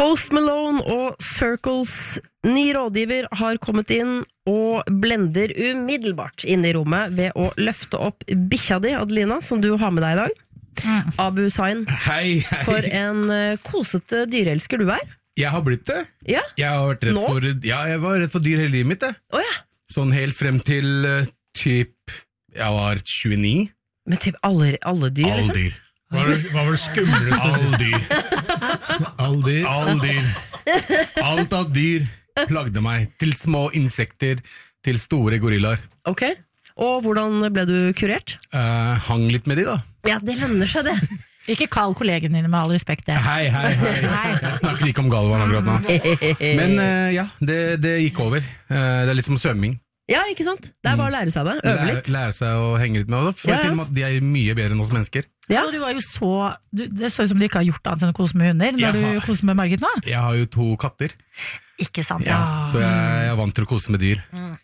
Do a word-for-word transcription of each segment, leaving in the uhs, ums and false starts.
Post Malone og Circles ny rådgiver har kommet inn og blender umiddelbart inn i rommet ved å løfte opp bikkja di, Adelina, som du har med deg i dag. Mm. Abu Sain. Hei, hei. For en uh, kosete dyreelsker du er. Jeg har blitt det. Ja? Jeg har vært redd Nå? for, ja, jeg var redd for dyr hele livet mitt. Det. Oh, ja. Sånn helt frem til uh, typ, jeg var tjueni. Men typ alle, alle dyr, All liksom? dyr. Hva var det, hva var det skumleste? All dyr. All dyr. All dyr. Alt av dyr plagde meg. Til små insekter, til store gorillaer. Ok, og hvordan ble du kurert? Uh, hang litt med de da. Ja, det lønner seg det. Ikke kall kollegene dine med all respekt det. Hei, hei, hei. Jeg snakker ikke om Galvan akkurat nå. Men uh, ja, det, det gikk over. Uh, det er litt som svømming. Ja, ikke sant? Det er bare å lære seg det, øve litt. Lære, lære seg å henge litt med det. For Ja, ja. til og med at de er mye bedre enn oss mennesker. Ja. Og du var jo så, du, det så ut som du ikke har gjort annet enn å kose med hunder når Jeg du har- koser med Margit nå. Jeg har jo to katter, Ikke sant? ja, så jeg, jeg er vant til å kose med dyr.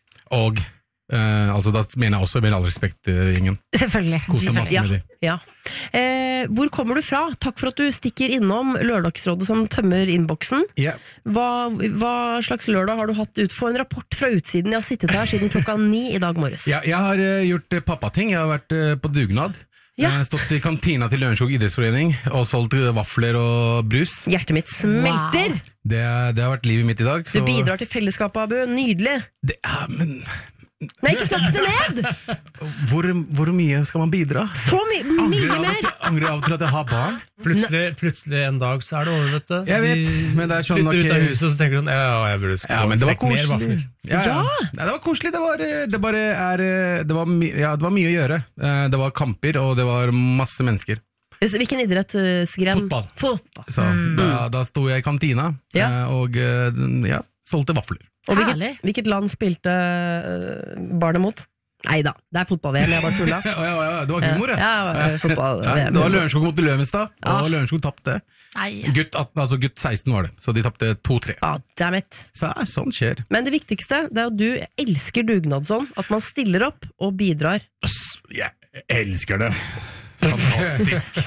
Og uh, altså, da mener jeg også med all respekt, uh, gjengen. Selvfølgelig. Kose masse Ja, med dyr. ja. Eh, hvor kommer du fra? Takk for at du stikker innom Lørdagsrådet som tømmer innboksen. Ja. Hva, hva slags lørdag har du hatt ut? Få en rapport fra utsiden. Jeg har sittet her siden klokka ni i dag morges. Ja, jeg har uh, gjort uh, pappating. Jeg har vært uh, på dugnad. Ja. Jeg har stått i kantina til Lørenskog idrettsforening og solgt uh, vafler og brus. Hjertet mitt smelter. Wow. Det, det har vært livet mitt i dag. Du bidrar til fellesskapet, Abu. Nydelig. Det er, men Nei, ikke snakk det ned! hvor, hvor mye skal man bidra? Så my mye Angrer av, mer. at- angrer av og til at jeg har barn. Plutselig, plutselig en dag så er det over, vet du. Jeg vet, De men det er sånn, flytter ut ok. av huset, og så tenker du sånn, ja, jeg burde Ja, men det var stekt mer koselig. vafler. Ja, ja. Ja. Nei, det var koselig. Det var, det bare er det var, my, ja, det var mye å gjøre. Eh, Det var kamper, og det var masse mennesker. Hvilken idrettsgren? Fotball. Fotball. Så da, da sto jeg i kantina Ja. eh, og eh, ja, solgte vafler. Og hvilket, Herlig. hvilket land spilte øh, barnet mot? Neida, det er fotball-V M, jeg bare tulla. Ja, ja, ja, det var humor, Ja, ja, fotball-V M. Ja, det var Lørenskog mot Løvenstad, Ah. og Lørenskog tapte. Nei. Gutt, atten, altså gutt seksten var det, så de tapte to tre. Ah, damn it. Så ja, sånn skjer. Men det viktigste, det er at du elsker dugnadsånd, at man stiller opp og bidrar. Jeg elsker det. Fantastisk.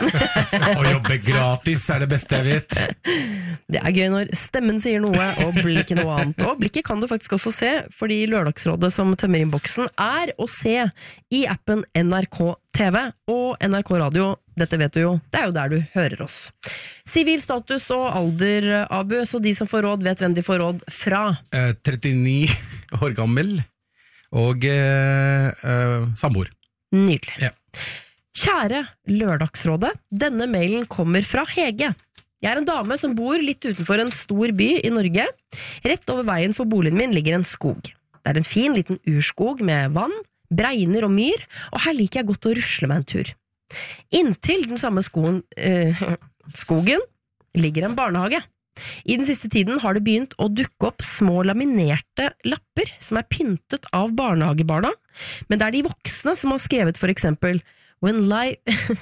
Å jobbe gratis er det beste jeg vet. Det er gøy når stemmen sier noe, og blikket noe annet. Og blikket kan du faktisk også se, fordi Lørdagsrådet som tømmer innboksen er å se i appen N R K T V og N R K Radio. Dette vet du jo, det er jo der du hører oss. Sivil status og alder, Abu, så de som får råd vet hvem de får råd fra. Eh, trettini år gammel, og eh, eh, samboer. Nydelig. Ja. Kjære Lørdagsrådet, denne mailen kommer fra Hege. Jeg er en dame som bor litt utenfor en stor by i Norge. Rett over veien for boligen min ligger en skog. Det er en fin liten urskog med vann, breiner og myr, og her liker jeg godt å rusle meg en tur. Inntil den samme skoen, eh, skogen ligger en barnehage. I den siste tiden har det begynt å dukke opp små laminerte lapper som er pyntet av barnehagebarna, men det er de voksne som har skrevet for eksempel When life,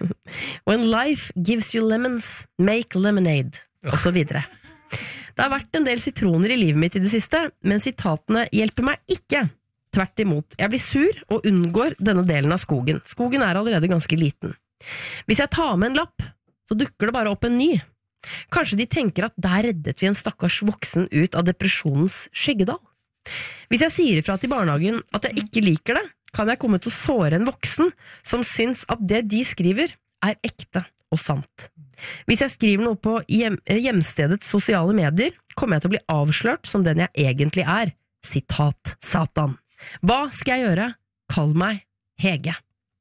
When life gives you lemons, make lemonade, og så videre. Det har vært en del sitroner i livet mitt i det siste, men sitatene hjelper meg ikke. Tvert imot, jeg blir sur og unngår denne delen av skogen. Skogen er allerede ganske liten. Hvis jeg tar med en lapp, så dukker det bare opp en ny. Kanskje de tenker at der reddet vi en stakkars voksen ut av depresjonens skyggedal. Hvis jeg sier ifra til barnehagen at jeg ikke liker det, kan jeg komme til å såre en voksen som syns at det de skriver er ekte og sant. Hvis jeg skriver noe på hjem, hjemstedets sosiale medier, kommer jeg til å bli avslørt som den jeg egentlig er. Sitat Satan. Hva skal jeg gjøre? Kall meg Hege.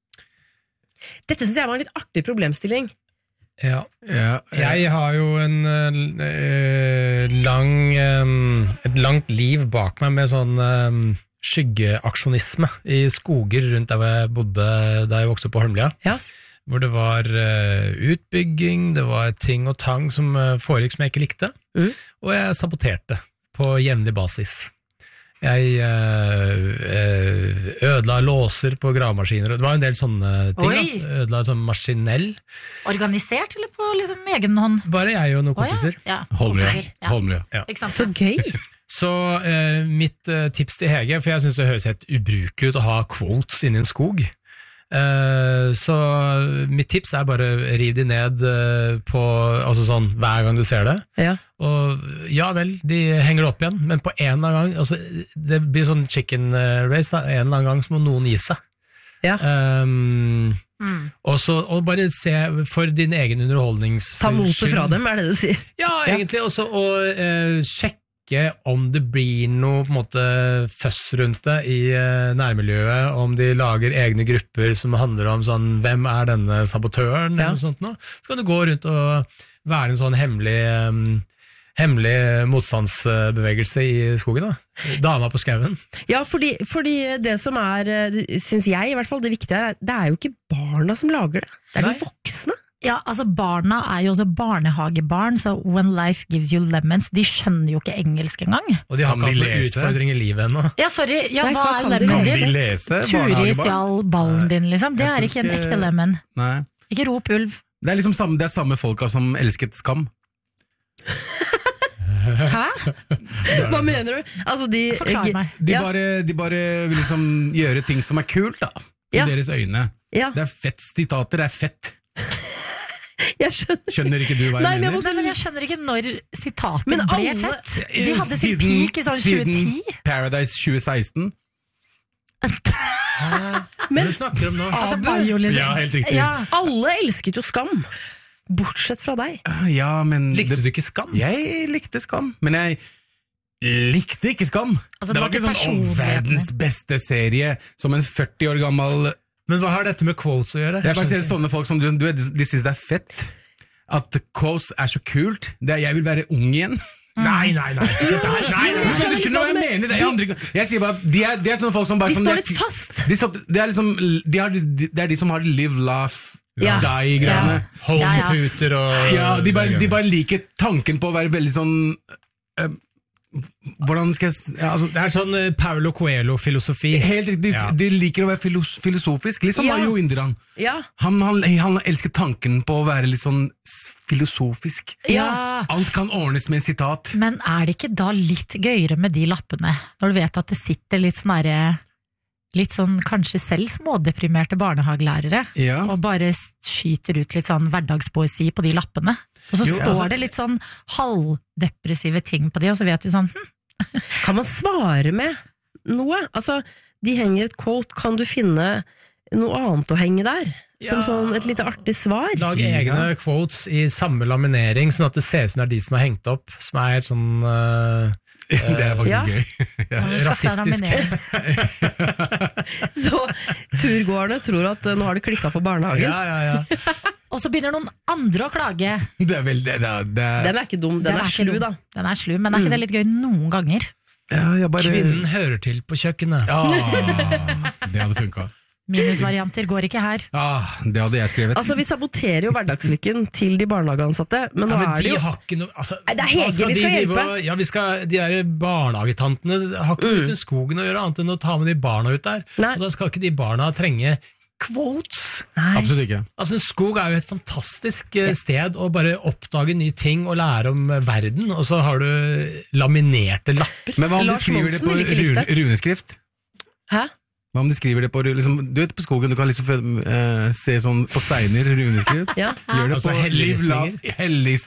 Dette synes jeg var en litt artig problemstilling. Ja. Ja, Jeg har jo en eh, lang, eh, et langt liv bak meg med sånn eh, skyggeaksjonisme i skoger rundt der hvor jeg bodde da jeg vokste opp på Holmlia. Ja. Hvor det var eh, utbygging, det var ting og tang som eh, foregikk som jeg ikke likte, Mm. og jeg saboterte på jevnlig basis. Jeg øh, ødela låser på gravemaskiner, og det var en del sånne ting. Oi. Da. Ødela sånn maskinell. Organisert, eller på liksom egen hånd? Bare jeg og noen Å, ja. kompiser. Ja. Holmlia. Ja. Holmlia. Ja. Ikke sant? Så gøy. Så eh, mitt eh, tips til Hege, for jeg synes det høres helt ubrukelig ut å ha quotes inni en skog. Uh, så mitt tips er bare riv de ned uh, på, altså sånn, hver gang du ser det. Ja. Og ja vel, de henger det opp igjen, men på en eller annen gang, altså, det blir sånn chicken race, da. En eller annen gang så må noen gi seg. Ja. Um, Mm. og, så, og bare se for din egen underholdnings Ta motet fra dem, er det du sier. Ja, egentlig også, og uh, sjekke om det blir noe på en måte føss rundt det i uh, nærmiljøet, om de lager egne grupper som handler om sånn, hvem er denne sabotøren, Ja. eller sånt noe. Så kan du gå rundt og være en sånn hemmelig um, hemmelig motstandsbevegelse i skogen da. Dama på skauen. Ja, fordi, fordi det som er, synes jeg i hvert fall, det viktige er, det er jo ikke barna som lager det. Det er Nei. de voksne. Ja, altså barna er jo også barnehagebarn, så when life gives you lemons, de skjønner jo ikke engelsk engang. Og de har Kan ikke de hatt noen lese? utfordring i livet ennå. Ja, sorry, ja, Nei, hva hva er kan de lemon lese? din? lese? Turi barnehagebarn? stjal ballen din, liksom. Det Jeg er tror ikke en ikke- ekte lemon. Nei. Ikke rop ulv. Det er liksom samme, det er samme folka som elsket Skam. Hæ? Hva mener du? Altså, de, Forklar meg. De, Ja. bare, de bare vil liksom gjøre ting som er kult, da. I Ja. deres øyne. Ja, Det er fett sitater, det er fett. jeg skjønner. Skjønner ikke du hva jeg Nei, men jeg mener? må- Nei, men jeg skjønner ikke når sitatet Men ble alle- fett. De hadde sin Siden- peak i sånn tjue ti. Siden Paradise tjue seksten. Men du snakker om nå. Altså Bayo, liksom. Ja, helt riktig. Ja. Alle elsket jo Skam. Bortsett fra deg. Ja, men Likte det, du ikke Skam? Jeg likte Skam, men jeg likte ikke Skam. Altså, det det var var ikke ikke sånn om personligheten. verdens beste serie som en førti år gammel. Men hva har dette med quotes å gjøre? Jeg bare ser skjønner ikke. sånne folk som du, du vet, de synes det er fett. At quotes er så kult. Det er, jeg vil være ung igjen. Nei, nei, nei. Dette her, nei, nei, Men nei. du skjønner hva jeg mener? Det er andre, jeg sier bare at de er, de er sånne folk som bare De sånn, står de er- litt fast. De, så- det, er liksom, de har, de, det er de som har live, laugh, Ja. die-greiene. Hold Ja, ja. puter og Ja, de bare, de bare liker tanken på å være veldig sånn eh, Hvordan skal jeg s- ja, altså, Det er sånn eh, Paulo Coelho-filosofi. Helt riktig, de, Ja. de liker å være filos filosofisk, litt som Ja. Mayo Indran. Ja. Han, han, han elsker tanken på å være litt sånn s- filosofisk. Ja. Alt kan ordnes med en sitat. Men er det ikke da litt gøyere med de lappene, når du vet at det sitter litt sånn derre litt sånn kanskje selv smådeprimerte barnehagelærere, Ja. og bare skyter ut litt sånn hverdagspoesi på de lappene. Og så Jo, står altså- det litt sånn halvdepressive ting på de, og så vet du sånn hm, Kan man svare med noe? Altså, de henger et quote, kan du finne noe annet å henge der? Som Ja. sånn et lite artig svar? Lag Ja. egne quotes i samme laminering, sånn at det ser ut som det er de som har hengt opp, som er helt sånn eh, Det er faktisk Ja. gøy. Ja. når du skal fra rasistisk. laminering. Så turgåerne tror at eh, nå har det klikka for barnehagen. Ja, ja, ja. Og så begynner noen andre å klage. Det er veldig det er, det er, Den er ikke dum, den, er, ikke slu, dum. da. Den er slu, men er ikke det litt gøy noen ganger? ja, jeg bare, Kvinnen hører til på kjøkkenet. Ja, det hadde funka. Minusvarianter går ikke her. Ah, det hadde jeg skrevet. Altså, Vi saboterer jo hverdagslykken til de barnehageansatte, men nå Ja, men er det de jo har ikke noe altså, Nei, det er hva Hege, skal vi de skal drive hjelpe. og- Ja, vi skal, De der barnehagetantene har ikke noe ute i skogen å gjøre, annet enn å ta med de barna ut der. Nei. Og da skal ikke de barna trenge quotes. Absolutt ikke. Altså En skog er jo et fantastisk eh, sted å bare oppdage nye ting og lære om eh, verden, og så har du laminerte lapper. Men hva om de Lars skriver det Monsen på ville ikke likt rune, det. runeskrift? Hæ? Hva om de skriver det på ru- liksom, Du vet på skogen, du kan liksom eh, se sånn på steiner runeskrift. Ja. Gjør det Altså på liv, lav, helleristninger. hellis...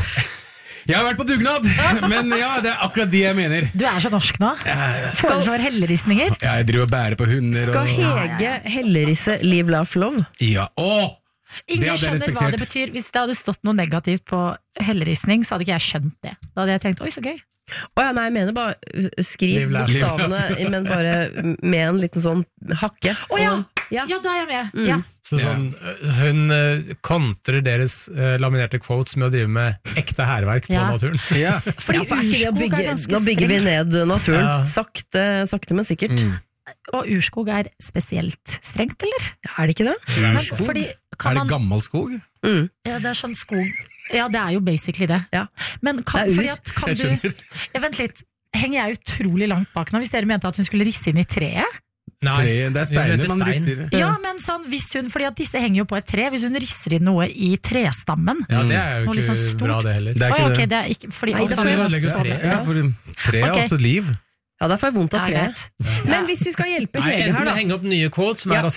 Jeg har vært på dugnad, men ja, det er akkurat de jeg mener. Du er så norsk nå. Jeg, Foreslår helleristninger. jeg driver og bærer på hunder Skal og Hege hellerisse Live, Laugh, Love? Ja, åh! Det Ingen hadde jeg skjønner hva respektert. det betyr. Hvis det hadde stått noe negativt på helleristning, så hadde ikke jeg skjønt det. Da hadde jeg tenkt oi, så gøy. Å ja, nei, jeg mener bare uh, skriv Live, laugh. bokstavene, men bare med en liten sånn hakke. Å ja. Ja. Ja, da er jeg med. Mm. Ja. Så sånn, eh, Hun eh, kontrer deres eh, laminerte quotes med å drive med ekte hærverk på Ja. naturen. Ja. Fordi Ja, for er ikke det å urskog bygge, er ganske nå bygger vi strengt. ned naturen. Ja. Sakte, sakte, men sikkert. Mm. Og urskog er spesielt strengt, eller? Er det ikke det? Men Urskog? fordi Er kan det man gammel skog? Mm. Ja, det er sånn skog. Ja, det er jo basically det. Ja. Men kan, Det er ur. fordi at, kan Jeg du skjønner. ja, Vent litt. Henger jeg utrolig langt bak nå, hvis dere mente at hun skulle risse inn i treet? Nei, Tre, det er steiner dette man stein. risser. Ja, men sånn, hvis hun, fordi at disse henger jo på et tre. Hvis hun risser inn noe i trestammen Ja, det er jo Noe litt ikke sånn stort. bra, det heller. Det er Å, ikke ja, ok, det. det er ikke fordi Nei, alt det kan får jo jeg også- legge tre. Ja, for tre er Ok. også liv. Ja, derfor er det vondt av Ja, tre. greit. Men hvis vi skal hjelpe Nei, Hege enten her, da. henge opp nye quotes som Ja. er